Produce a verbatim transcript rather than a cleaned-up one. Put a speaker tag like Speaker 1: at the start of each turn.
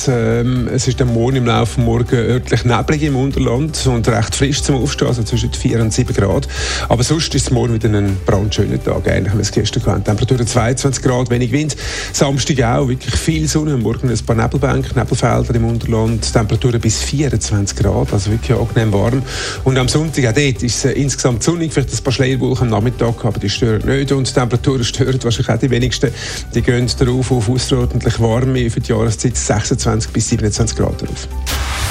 Speaker 1: Grad. Ähm, es ist am Morgen im Laufe des Morgens örtlich neblig im Unterland und recht frisch zum Aufstehen, also zwischen vier und sieben Grad. Aber sonst ist es morgen wieder ein brandschöner Tag, ähnlich wie wir es gestern hatten. Temperatur zweiundzwanzig Grad, wenig Wind. Samstag auch wirklich viel Sonne, morgen ein paar Nebelbänke, Nebelfelder im Unterland. Temperaturen bis vierundzwanzig Grad, also wirklich angenehm warm. Und am Sonntag auch dort ist es insgesamt sonnig, vielleicht ein paar Schleierwolken am Nachmittag, aber die stören nicht. Und die Temperaturen stören wahrscheinlich auch die wenigsten. Die gehen darauf auf außerordentlich warm für die Jahreszeit sechsundzwanzig bis siebenundzwanzig Grad darauf.